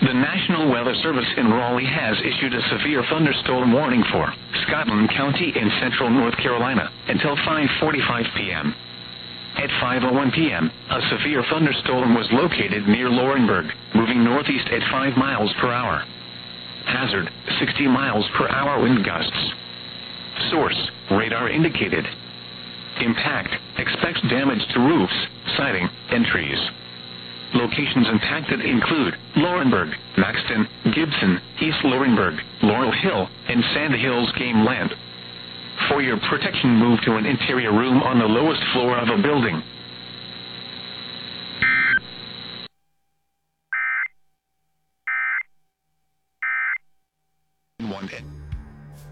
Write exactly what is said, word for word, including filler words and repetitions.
The National Weather Service in Raleigh has issued a severe thunderstorm warning for Scotland County in central North Carolina until five forty-five p.m. At five oh one p.m., a severe thunderstorm was located near Laurinburg, moving northeast at five miles per hour. Hazard, sixty miles per hour wind gusts. Source, radar indicated. Impact, expects damage to roofs, siding, and trees. Locations impacted include Laurinburg, Maxton, Gibson, East Laurinburg, Laurel Hill, and Sand Hills Game Land. For your protection, move to an interior room on the lowest floor of a building.